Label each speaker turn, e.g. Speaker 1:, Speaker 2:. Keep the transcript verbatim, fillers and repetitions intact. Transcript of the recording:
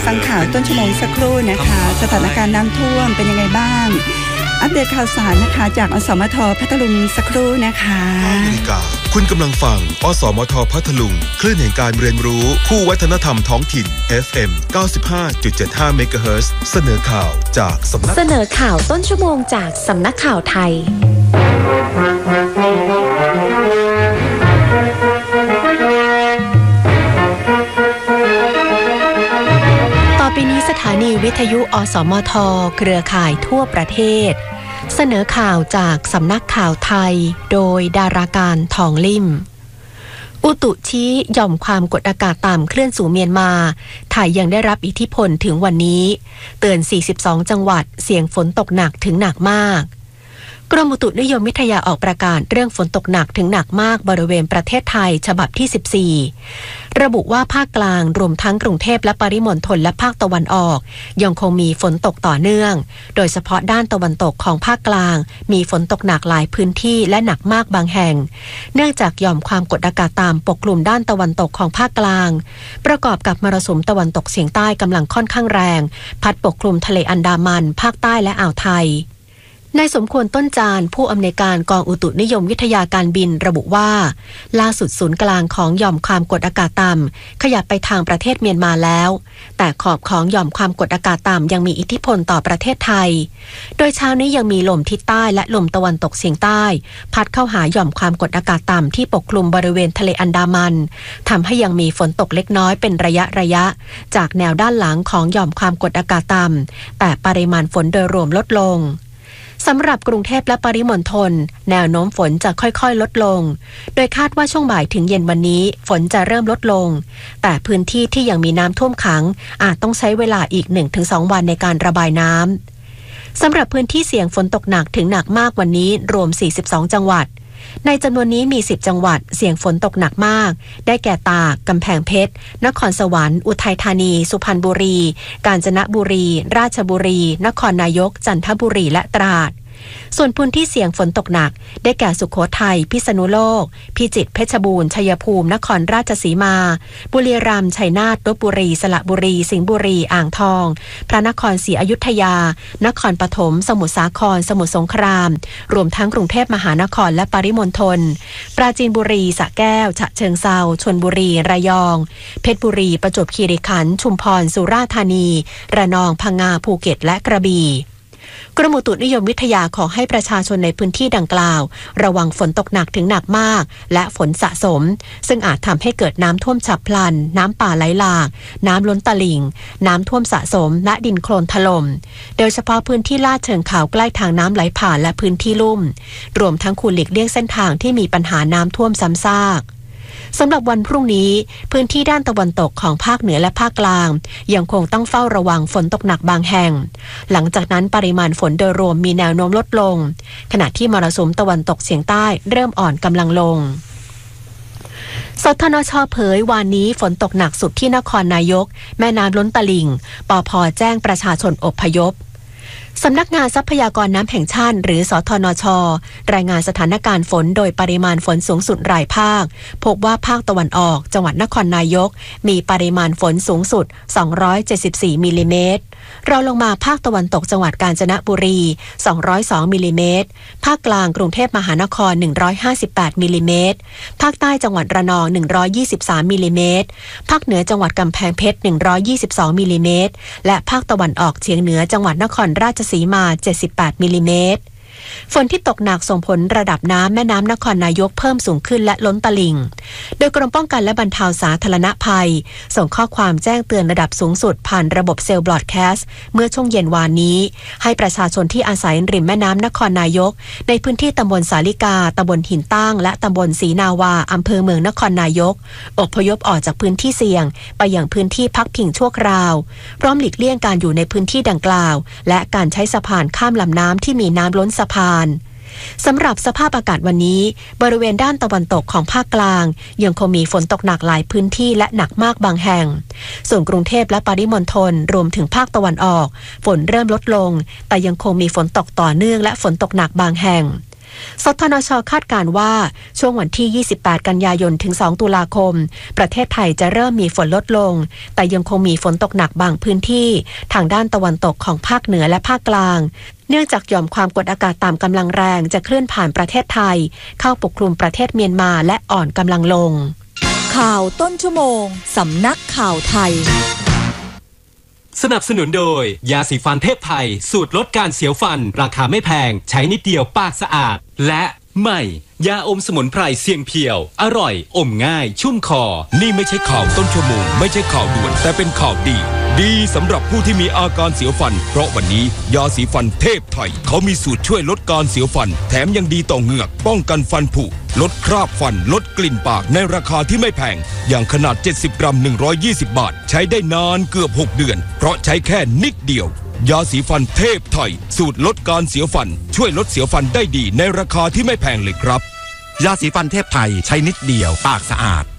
Speaker 1: ฟังข่าวต้นชั่วโมงสักครู่นะคะสถานการณ์น้ำท่วมเป็นยังไงบ้างอัปเดตข่าวสารนะคะจากอสมทพัทลุงสักครู่นะคะ
Speaker 2: นาฬิกาคุณกำลังฟังอสมทพัทลุงคลื่นแห่งการเรียนรู้คู่วัฒนธรรมท้องถิ่น เอฟ เอ็ม เก้าสิบห้าจุดเจ็ดห้า เมกะเฮิรตซ์เสนอข่าวจากสำนัก
Speaker 3: เสนอข่าวต้นชั่วโมงจากสำนักข่าวไทยต่อไปนี้สถานีวิทยุอสมทเครือข่ายทั่วประเทศเสนอข่าวจากสำนักข่าวไทยโดยดาราการทองลิ่มอุตุชี้หย่อมความกดอากาศต่ำเคลื่อนสู่เมียนมาไทยยังได้รับอิทธิพลถึงวันนี้เตือนสี่สิบสองจังหวัดเสี่ยงฝนตกหนักถึงหนักมากกรมอุตุนิยมวิทยาออกประกาศเรื่องฝนตกหนักถึงหนักมากบริเวณประเทศไทยฉบับที่สิบสี่ระบุว่าภาคกลางรวมทั้งกรุงเทพและปริมณฑลและภาคตะวันออกยังคงมีฝนตกต่อเนื่องโดยเฉพาะด้านตะวันตกของภาคกลางมีฝนตกหนักหลายพื้นที่และหนักมากบางแห่งเนื่องจากหย่อมความกดอากาศต่ำปกคลุมด้านตะวันตกของภาคกลางประกอบกับมรสุมตะวันตกเฉียงใต้กำลังค่อนข้างแรงพัดปกคลุมทะเลอันดามันภาคใต้และอ่าวไทยนายสมควรต้นจานผู้อำนวยการกองอุตุนิยมวิทยาการบินระบุว่าล่าสุดศูนย์กลางของหย่อมความกดอากาศต่ำขยับไปทางประเทศเมียนมาแล้วแต่ขอบของหย่อมความกดอากาศต่ำยังมีอิทธิพลต่อประเทศไทยโดยเช้านี้ยังมีลมทิศใต้และลมตะวันตกเฉียงใต้พัดเข้าหาหย่อมความกดอากาศต่ำที่ปกคลุมบริเวณทะเลอันดามันทำให้ยังมีฝนตกเล็กน้อยเป็นระยะระยะจากแนวด้านหลังของหย่อมความกดอากาศต่ำแต่ปริมาณฝนโดยรวมลดลงสำหรับกรุงเทพและปริมณฑลแนวโน้มฝนจะค่อยๆลดลงโดยคาดว่าช่วงบ่ายถึงเย็นวันนี้ฝนจะเริ่มลดลงแต่พื้นที่ที่ยังมีน้ำท่วมขังอาจต้องใช้เวลาอีก หนึ่งถึงสอง วันในการระบายน้ำสำหรับพื้นที่เสี่ยงฝนตกหนักถึงหนักมากวันนี้รวมสี่สิบสองจังหวัดในจำนวนนี้มีสิบจังหวัดเสี่ยงฝนตกหนักมากได้แก่ตากกำแพงเพชรนครสวรรค์อุทัยธานีสุพรรณบุรีกาญจนบุรีราชบุรีนครนายกจันทบุรีและตราดส่วนพื้นที่เสี่ยงฝนตกหนักได้แก่สุโขทัยพิษณุโลกพิจิตรเพชรบูรณ์ชัยภูมินครราชสีมาบุรีรัมย์ชัยนาทลพบุรีสระบุรีสิงห์บุรีอ่างทองพระนครศรีอยุธยานครปฐมสมุทรสาครสมุทรสงครามรวมทั้งกรุงเทพมหานครและปริมณฑลปราจีนบุรีสระแก้วฉะเชิงเทราชลบุรีระยองเพชรบุรีประจวบคีรีขันธ์ชุมพรสุราษฎร์ธานีระนองพังงาภูเก็ตและกระบี่กรมอุตุนิยมวิทยาขอให้ประชาชนในพื้นที่ดังกล่าวระวังฝนตกหนักถึงหนักมากและฝนสะสมซึ่งอาจทำให้เกิดน้ำท่วมฉับพลันน้ำป่าไหลหลากน้ำล้นตลิ่งน้ำท่วมสะสมและดินโคลนถล่มโดยเฉพาะพื้นที่ลาดเชิงเขาใกล้ทางน้ำไหลผ่านและพื้นที่ลุ่มรวมทั้งควรหลีกเลี่ยงเส้นทางที่มีปัญหาน้ำท่วมซ้ำซากสำหรับวันพรุ่งนี้พื้นที่ด้านตะวันตกของภาคเหนือและภาคกลางยังคงต้องเฝ้าระวังฝนตกหนักบางแห่งหลังจากนั้นปริมาณฝนโดยรวมมีแนวโน้มลดลงขณะที่มรสุมตะวันตกเฉียงใต้เริ่มอ่อนกำลังลงสทนช.เผยวานนี้ฝนตกหนักสุดที่นครนายกแม่น้ำล้นตลิ่งปภ.แจ้งประชาชนอพยพสำนักงานทรัพยากรน้ำแห่งชาติหรือสทนช.รายงานสถานการณ์ฝนโดยปริมาณฝนสูงสุดรายภาคพบว่าภาคตะวันออกจังหวัดนครนายกมีปริมาณฝนสูงสุดสองร้อยเจ็ดสิบสี่มิลลิเมตรรองลงมาภาคตะวันตกจังหวัดกาญจนบุรีสองร้อยสองมิลลิเมตรภาคกลางกรุงเทพมหานครหนึ่งร้อยห้าสิบแปดมิลลิเมตรภาคใต้จังหวัดระนองหนึ่งร้อยยี่สิบสามมิลลิเมตรภาคเหนือจังหวัดกำแพงเพชรหนึ่งร้อยยี่สิบสองมิลลิเมตรและภาคตะวันออกเฉียงเหนือจังหวัดนครราชสีมาเจ็ดสิบแปดมิลลิเมตรฝนที่ตกหนักส่งผลระดับน้ำแม่น้ำนครนายกเพิ่มสูงขึ้นและล้นตลิ่งโดยกรมป้องกันและบรรเทาสาธารณภัยส่งข้อความแจ้งเตือนระดับสูงสุดผ่านระบบเซลล์บรอดแคสต์เมื่อช่วงเย็นวานนี้ให้ประชาชนที่อาศัยริมแม่น้ำนครนายกในพื้นที่ตำบลสาลิกาตำบลหินตั้งและตำบลศรีนาวาอำเภอเมืองนครนายกอพยพออกจากพื้นที่เสี่ยงไปยังพื้นที่พักพิงชั่วคราวพร้อมหลีกเลี่ยงการอยู่ในพื้นที่ดังกล่าวและการใช้สะพานข้ามลำน้ำที่มีน้ำล้นสะพานสำหรับสภาพอากาศวันนี้บริเวณด้านตะวันตกของภาคกลางยังคงมีฝนตกหนักหลายพื้นที่และหนักมากบางแห่งส่วนกรุงเทพและปริมณฑลรวมถึงภาคตะวันออกฝนเริ่มลดลงแต่ยังคงมีฝนตกต่อเนื่องและฝนตกหนักบางแห่งสทนช.คาดการณ์ว่าช่วงวันที่ ยี่สิบแปด กันยายนถึง สอง ตุลาคมประเทศไทยจะเริ่มมีฝนลดลงแต่ยังคงมีฝนตกหนักบางพื้นที่ทางด้านตะวันตกของภาคเหนือและภาคกลางเนื่องจากหย่อมความกดอากาศต่ำกำลังแรงจะเคลื่อนผ่านประเทศไทยเข้าปกคลุมประเทศเมียนมาและอ่อนกำลังลง
Speaker 4: ข่าวต้นชั่วโมงสำนักข่าวไทย
Speaker 5: สนับสนุนโดยยาสีฟันเทพไทยสูตรลดการเสียวฟันราคาไม่แพงใช้นิดเดียวปากสะอาดและใหม่ยาอมสมุนไพรเสียงเพียวอร่อยอมง่ายชุ่มคอ
Speaker 6: นี่ไม่ใช่ข่าวต้นชั่วโมงไม่ใช่ข่าวด่วนแต่เป็นข่าวดีดีสำหรับผู้ที่มีอาการเสียวฟันเพราะวันนี้ยาสีฟันเทพไทยเขามีสูตรช่วยลดการเสียวฟันแถมยังดีต่อเหงือกป้องกันฟันผุลดคราบฟันลดกลิ่นปากในราคาที่ไม่แพงอย่างขนาดเจ็ดสิบกรัมหนึ่งร้อยยี่สิบบาทใช้ได้นานเกือบหกเดือนเพราะใช้แค่นิดเดียวยาสีฟันเทพไทยสูตรลดการเสียวฟันช่วยลดเสียวฟันได้ดีในราคาที่ไม่แพงเลยครับ
Speaker 7: ยาสีฟันเทพไทยใช้นิดเดียวปากสะอาด